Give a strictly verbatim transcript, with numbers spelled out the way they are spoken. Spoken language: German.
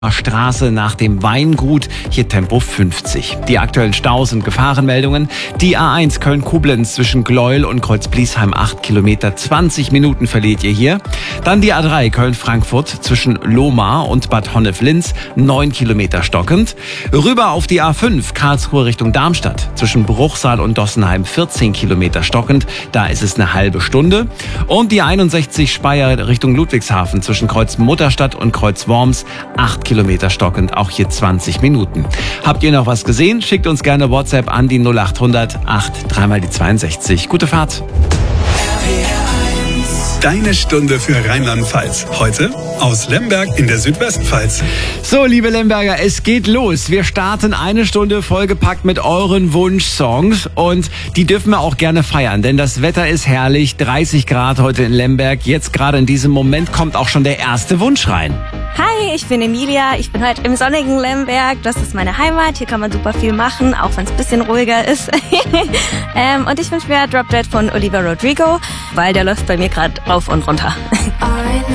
Straße nach dem Weingut, hier Tempo fünfzig. Die aktuellen Staus und Gefahrenmeldungen. Die A eins Köln-Koblenz zwischen Gleuel und Kreuzbliesheim acht Kilometer, zwanzig Minuten verliert ihr hier. Dann die A drei Köln-Frankfurt zwischen Lohmar und Bad Honnef-Linz, neun Kilometer stockend. Rüber auf die A fünf Karlsruhe Richtung Darmstadt zwischen Bruchsal und Dossenheim, vierzehn Kilometer stockend. Da ist es eine halbe Stunde. Und die einundsechzig Speyer Richtung Ludwigshafen zwischen Kreuz-Mutterstadt und Kreuz-Worms, acht Kilometer stockend, auch hier zwanzig Minuten. Habt ihr noch was gesehen? Schickt uns gerne WhatsApp an die null acht hundert acht drei mal die zweiundsechzig. Gute Fahrt. Deine Stunde für Rheinland-Pfalz. Heute aus Lemberg in der Südwestpfalz. So, liebe Lemberger, es geht los. Wir starten eine Stunde vollgepackt mit euren Wunschsongs und die dürfen wir auch gerne feiern, denn das Wetter ist herrlich. dreißig Grad heute in Lemberg. Jetzt gerade in diesem Moment kommt auch schon der erste Wunsch rein. Hi, ich bin Emilia. Ich bin heute im sonnigen Lemberg. Das ist meine Heimat. Hier kann man super viel machen, auch wenn es ein bisschen ruhiger ist. ähm, und ich wünsche mir Drop Dead von Olivia Rodrigo, weil der läuft bei mir gerade rauf und runter.